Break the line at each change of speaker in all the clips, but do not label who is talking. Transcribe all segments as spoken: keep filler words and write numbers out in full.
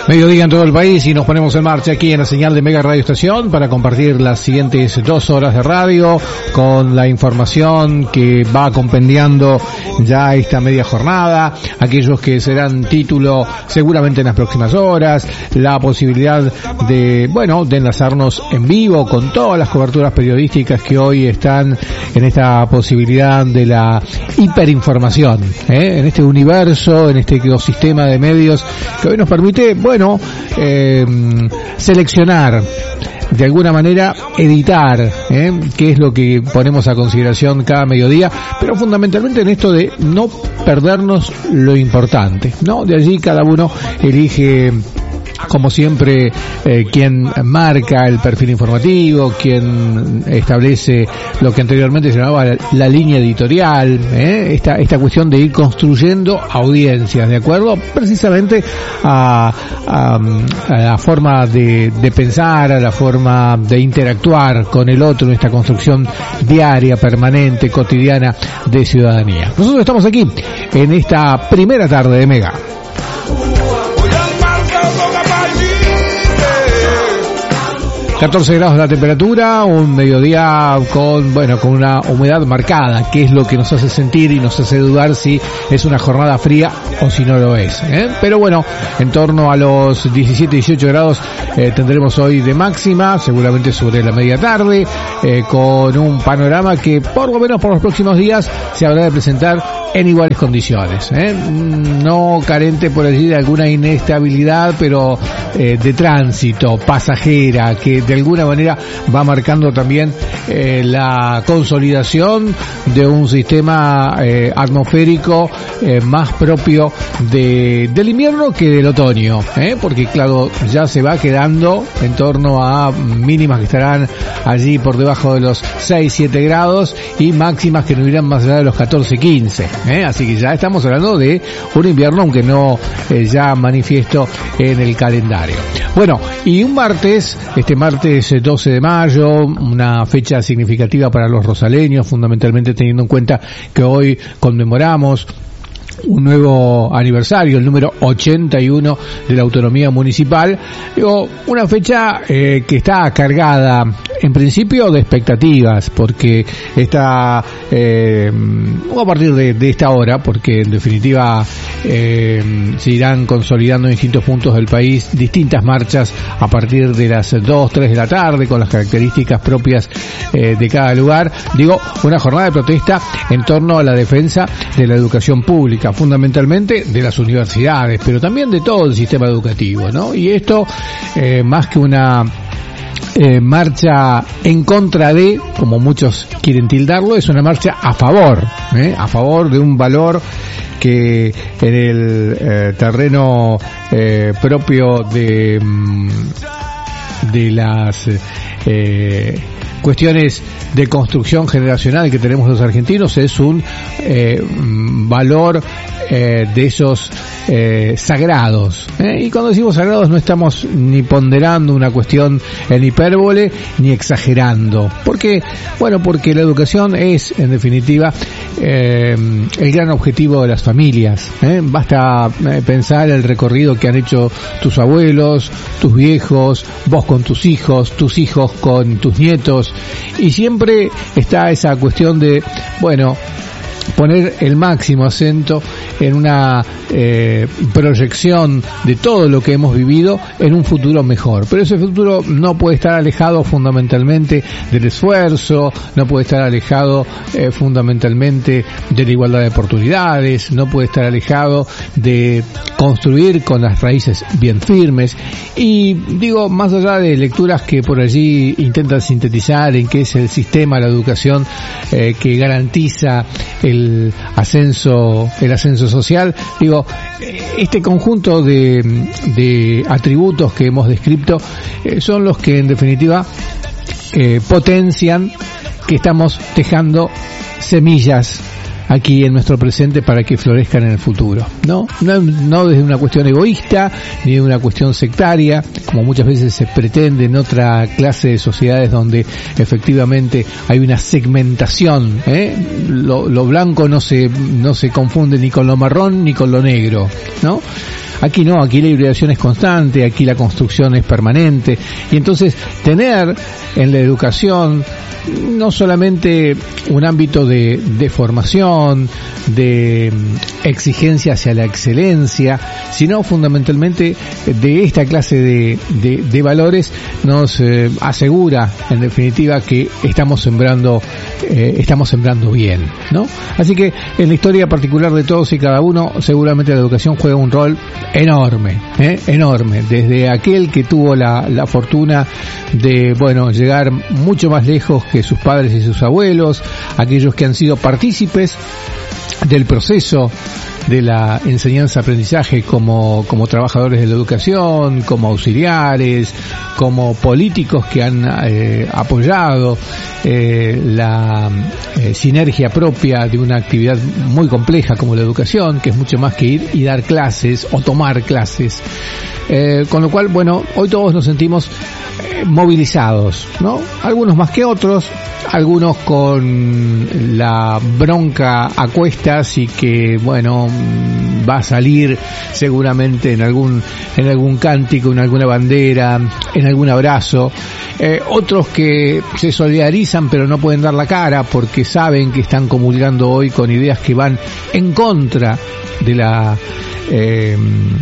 Mediodía en todo el país y nos ponemos en marcha aquí en la señal de Mega Radio Estación para compartir las siguientes dos horas de radio con la información que va compendiando ya esta media jornada, aquellos que serán título seguramente en las próximas horas, la posibilidad de, bueno, de enlazarnos en vivo con todas las coberturas periodísticas que hoy están en esta posibilidad de la hiperinformación, ¿eh? en este universo, en este ecosistema de medios que hoy nos permite, bueno, Bueno, eh, seleccionar, de alguna manera editar, ¿eh? qué es lo que ponemos a consideración cada mediodía, pero fundamentalmente en esto de no perdernos lo importante, ¿no? De allí cada uno elige, como siempre, eh, quien marca el perfil informativo, quien establece lo que anteriormente se llamaba la, la línea editorial, ¿eh? esta esta cuestión de ir construyendo audiencias, de acuerdo precisamente a, a, a la forma de, de pensar, a la forma de interactuar con el otro en esta construcción diaria, permanente, cotidiana de ciudadanía. Nosotros estamos aquí en esta primera tarde de Mega. catorce grados la temperatura, un mediodía con, bueno, con una humedad marcada, que es lo que nos hace sentir y nos hace dudar si es una jornada fría o si no lo es, ¿eh? Pero bueno, en torno a los diecisiete, dieciocho grados eh, tendremos hoy de máxima, seguramente sobre la media tarde, eh, con un panorama que por lo menos por los próximos días se habrá de presentar en iguales condiciones, ¿eh? No carente por allí de alguna inestabilidad, pero eh, de tránsito, pasajera, que de alguna manera va marcando también eh, la consolidación de un sistema eh, atmosférico eh, más propio de del invierno que del otoño, ¿eh? Porque claro, ya se va quedando en torno a mínimas que estarán allí por debajo de los seis, siete grados y máximas que no irán más allá de los catorce, quince, ¿eh? Así que ya estamos hablando de un invierno, aunque no eh, ya manifiesto en el calendario. Bueno, y un martes, este martes doce de mayo, una fecha significativa para los rosaleños, fundamentalmente teniendo en cuenta que hoy conmemoramos un nuevo aniversario, el número ochenta y uno de la autonomía municipal. Digo, una fecha eh, que está cargada en principio de expectativas, porque está eh, a partir de, de esta hora, porque en definitiva eh, se irán consolidando en distintos puntos del país distintas marchas a partir de las dos, tres de la tarde, con las características propias eh, de cada lugar. Digo, una jornada de protesta en torno a la defensa de la educación pública, fundamentalmente de las universidades, pero también de todo el sistema educativo, ¿no? Y esto, eh, más que una eh, marcha en contra de, como muchos quieren tildarlo, es una marcha a favor, ¿eh? a favor de un valor que en el eh, terreno eh, propio de, de las eh, cuestiones de construcción generacional que tenemos los argentinos es un eh, valor eh, de esos eh, sagrados, ¿eh? Y cuando decimos sagrados no estamos ni ponderando una cuestión en hipérbole ni exagerando, porque bueno, porque la educación es en definitiva eh, el gran objetivo de las familias, ¿eh? Basta eh, pensar el recorrido que han hecho tus abuelos, tus viejos, vos con tus hijos, tus hijos con tus nietos, y siempre está esa cuestión de, bueno, poner el máximo acento en una eh, proyección de todo lo que hemos vivido en un futuro mejor. Pero ese futuro no puede estar alejado fundamentalmente del esfuerzo, no puede estar alejado eh, fundamentalmente de la igualdad de oportunidades, no puede estar alejado de construir con las raíces bien firmes. Y digo, más allá de lecturas que por allí intentan sintetizar en qué es el sistema de la educación eh, que garantiza el ascenso, el ascenso social, digo, este conjunto de, de atributos que hemos descrito eh, son los que en definitiva eh, potencian que estamos dejando semillas aquí en nuestro presente para que florezcan en el futuro, ¿no? No, no desde una cuestión egoísta ni de una cuestión sectaria, como muchas veces se pretende en otra clase de sociedades donde efectivamente hay una segmentación, ¿eh? Lo, lo blanco no se no se confunde ni con lo marrón ni con lo negro, ¿no? Aquí no, aquí la hibridación es constante, aquí la construcción es permanente, y entonces tener en la educación no solamente un ámbito de, de formación, de exigencia hacia la excelencia, sino fundamentalmente de esta clase de, de, de valores nos eh, asegura, en definitiva, que estamos sembrando, eh, estamos sembrando bien, ¿no? Así que en la historia particular de todos y cada uno, seguramente la educación juega un rol enorme, ¿eh? enorme, desde aquel que tuvo la, la fortuna de, bueno, llegar mucho más lejos que sus padres y sus abuelos, aquellos que han sido partícipes del proceso de la enseñanza-aprendizaje como, como trabajadores de la educación, como auxiliares, como políticos que han eh, apoyado eh, la eh, sinergia propia de una actividad muy compleja como la educación, que es mucho más que ir y dar clases o tomar clases. Eh, con lo cual, bueno, hoy todos nos sentimos eh, movilizados, ¿no? Algunos más que otros, algunos con la bronca a cuestas y que, bueno, va a salir seguramente en algún en algún cántico, en alguna bandera, en algún abrazo. Eh, otros que se solidarizan pero no pueden dar la cara porque saben que están comulgando hoy con ideas que van en contra de la eh,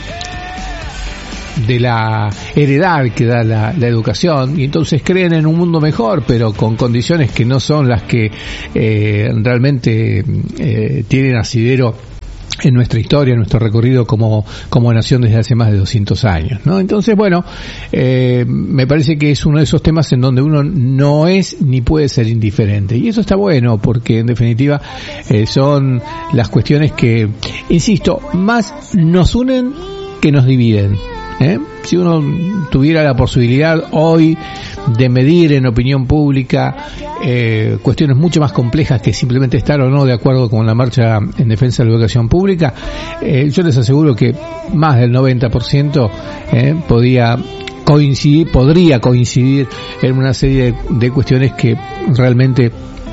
de la heredad que da la, la educación, y entonces creen en un mundo mejor, pero con condiciones que no son las que eh, realmente eh, tienen asidero en nuestra historia, en nuestro recorrido como como nación desde hace más de doscientos años, ¿no? Entonces, bueno, eh, me parece que es uno de esos temas en donde uno no es ni puede ser indiferente, y eso está bueno porque en definitiva eh, son las cuestiones que, insisto, más nos unen que nos dividen. ¿Eh? Si uno tuviera la posibilidad hoy de medir en opinión pública eh, cuestiones mucho más complejas que simplemente estar o no de acuerdo con la marcha en defensa de la educación pública, eh, yo les aseguro que más del noventa por ciento eh, podía coincidir, podría coincidir en una serie de, de cuestiones que realmente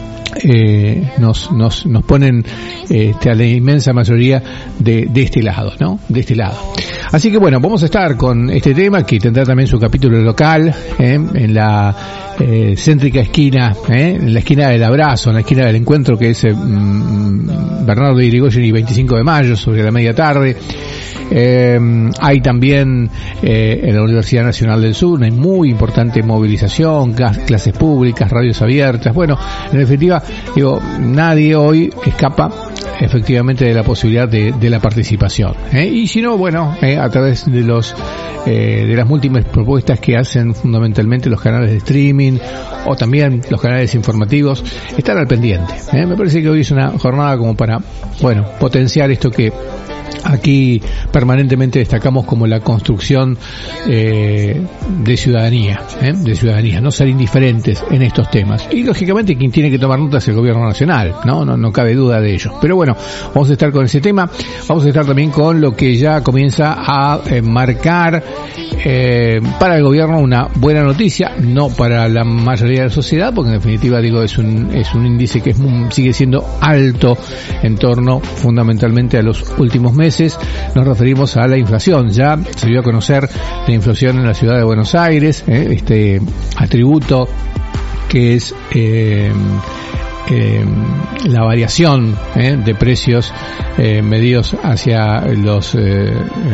Eh, nos nos nos ponen este, a la inmensa mayoría de, de este lado, ¿no? De este lado. Así que bueno, vamos a estar con este tema que tendrá también su capítulo local ¿eh? en la eh, céntrica esquina, ¿eh? en la esquina del abrazo, en la esquina del encuentro, que es eh, Bernardo de Irigoyen y veinticinco de mayo, sobre la media tarde. Eh, hay también eh, en la Universidad Nacional del Sur una muy importante movilización, clases públicas, radios abiertas. Bueno, en definitiva, digo, nadie hoy escapa efectivamente de la posibilidad de, de la participación, ¿eh? Y si no, bueno, eh, a través de los eh, de las múltiples propuestas que hacen fundamentalmente los canales de streaming o también los canales informativos, estar al pendiente, ¿eh? Me parece que hoy es una jornada como para, bueno, potenciar esto que aquí permanentemente destacamos como la construcción eh, de ciudadanía, ¿eh? de ciudadanía, no ser indiferentes en estos temas. Y lógicamente quien tiene que tomar nota es el gobierno nacional, no, no, no cabe duda de ello. Pero bueno, vamos a estar con ese tema, vamos a estar también con lo que ya comienza a eh, marcar eh, para el gobierno una buena noticia, no para la mayoría de la sociedad, porque en definitiva digo es un es un índice que es muy, sigue siendo alto en torno fundamentalmente a los últimos meses. Nos referimos a la inflación. Ya se dio a conocer la inflación en la ciudad de Buenos Aires, ¿eh? este atributo que es eh, eh, la variación ¿eh? de precios eh, medidos hacia los eh, eh,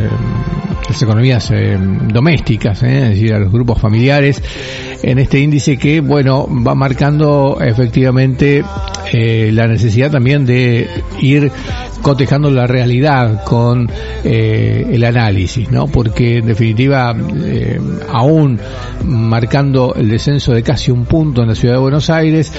las economías eh, domésticas, ¿eh? es decir, a los grupos familiares, en este índice que, bueno, va marcando efectivamente eh, la necesidad también de ir cotejando la realidad con eh, el análisis, ¿no? Porque en definitiva, eh, aún marcando el descenso de casi un punto en la ciudad de Buenos Aires,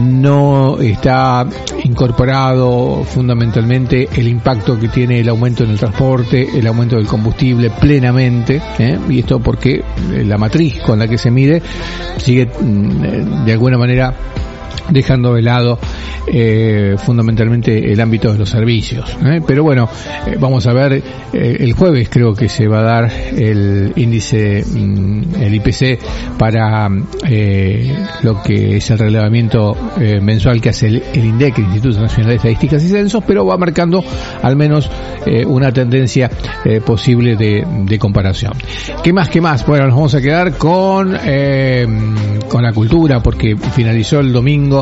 no está incorporado fundamentalmente el impacto que tiene el aumento en el transporte, el aumento del combustible plenamente, ¿eh? Y esto porque la matriz con la que se mide sigue de alguna manera dejando de lado eh, fundamentalmente el ámbito de los servicios, ¿eh? Pero bueno, eh, vamos a ver, eh, el jueves creo que se va a dar el índice, mm, el I P C, para eh, lo que es el relevamiento eh, mensual que hace el, el INDEC, el Instituto Nacional de Estadísticas y Censos, pero va marcando al menos eh, una tendencia eh, posible de, de comparación. ¿Qué más? ¿Qué más? Bueno, nos vamos a quedar con eh, con la cultura, porque finalizó el domingo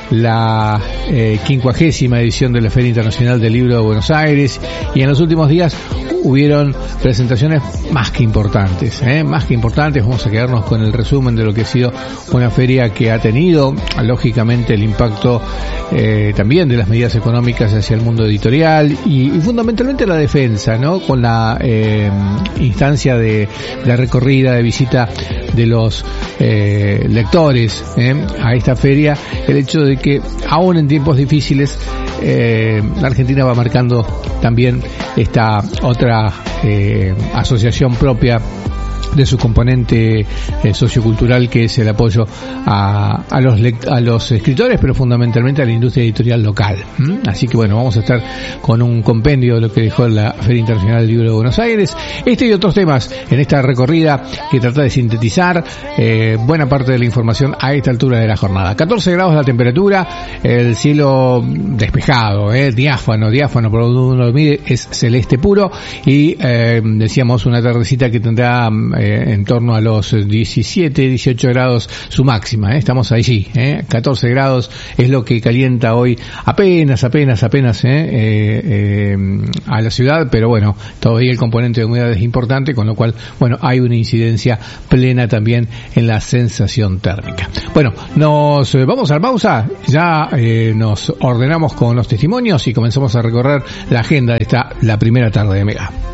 la eh, quincuagésima edición de la Feria Internacional del Libro de Buenos Aires, y en los últimos días hubieron presentaciones más que importantes, ¿eh? más que importantes. Vamos a quedarnos con el resumen de lo que ha sido una feria que ha tenido, lógicamente, el impacto eh, también de las medidas económicas hacia el mundo editorial y, y fundamentalmente la defensa, ¿no? Con la eh, instancia de la recorrida, de visita de los eh, lectores ¿eh? a esta feria, el hecho de que aún en tiempos difíciles eh, la Argentina va marcando también esta otra eh, asociación propia de su componente eh, sociocultural, que es el apoyo a, a los lect- a los escritores, pero fundamentalmente a la industria editorial local. ¿Mm? Así que bueno, vamos a estar con un compendio de lo que dejó la Feria Internacional del Libro de Buenos Aires, este y otros temas en esta recorrida que trata de sintetizar eh, buena parte de la información a esta altura de la jornada. catorce grados la temperatura, el cielo despejado, eh, diáfano, diáfano por donde uno lo mide, es celeste puro, y eh, decíamos una tardecita que tendrá eh, en torno a los diecisiete, dieciocho grados su máxima, ¿eh? Estamos allí, ¿eh? catorce grados es lo que calienta hoy apenas, apenas, apenas ¿eh? Eh, eh, a la ciudad, pero bueno, todavía el componente de humedad es importante, con lo cual, bueno, hay una incidencia plena también en la sensación térmica. Bueno, nos eh, vamos a la pausa, ya eh, nos ordenamos con los testimonios y comenzamos a recorrer la agenda de esta, la primera tarde de Mega.